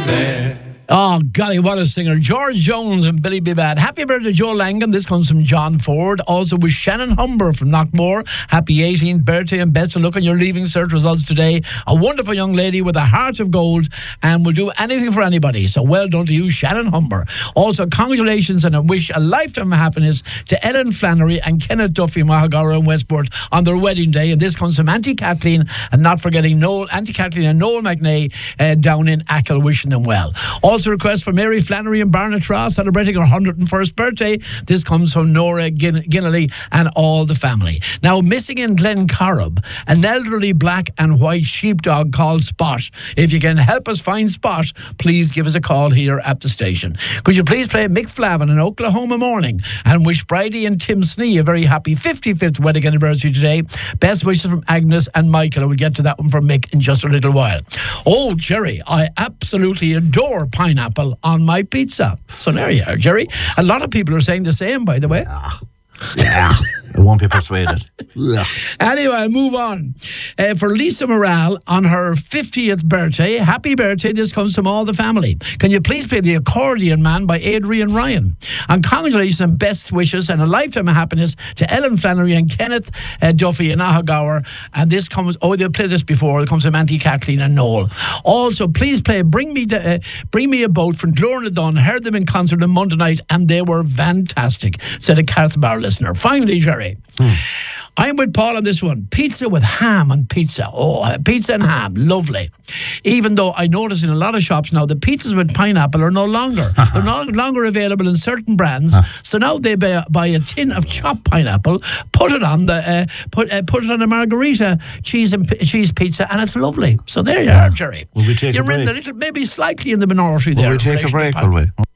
Bear. Oh, golly, what a singer. George Jones and Billy B. Bad. Happy birthday, Joe Langham. This comes from John Ford. Also with Shannon Humber from Knockmore. Happy 18th birthday and best of luck on your Leaving Cert results today. A wonderful young lady with a heart of gold and will do anything for anybody. So well done to you, Shannon Humber. Also, congratulations and I wish a lifetime of happiness to Ellen Flannery and Kenneth Duffy, Mahagara and Westport on their wedding day. And this comes from Auntie Kathleen and not forgetting Auntie Kathleen and Noel McNay down in Achill, wishing them well. Also, request for Mary Flannery and Barnatraw celebrating her 101st birthday. This comes from Nora Ginnelly and all the family. Now, missing in Glencorrib, an elderly black and white sheepdog called Spot. If you can help us find Spot, please give us a call here at the station. Could you please play Mick Flavin in Oklahoma Morning and wish Bridie and Tim Snee a very happy 55th wedding anniversary today. Best wishes from Agnes and Michael. I will get to that one from Mick in just a little while. Oh, Jerry, I absolutely adore pineapple on my pizza. So there you are, Jerry. A lot of people are saying the same, by the way. Yeah, I won't be persuaded. Anyway, move on. For Lisa Morale on her 50th birthday, happy birthday. This comes from all the family. Can you please play The Accordion Man by Adrian Ryan? And congratulations and best wishes and a lifetime of happiness to Ellen Flannery and Kenneth Duffy in Ahagaur. And this comes, they'll play this before. It comes from Auntie Kathleen and Noel. Also, please play Bring Me a Boat from Glorna Dunn. Heard them in concert on Monday night and they were fantastic, said a Carthbar listener. Finally, Jerry. I'm with Paul on this one. Pizza with ham on pizza. Oh, pizza and ham. Lovely. Even though I notice in a lot of shops now the pizzas with pineapple are no longer. They're no longer available in certain brands. So now they buy a tin of chopped pineapple, put it on the put it on a margarita cheese pizza, and it's lovely. So there you are, Jerry. Will we take a break? You're in the little, maybe slightly in the minority there. Will we take a break, will we?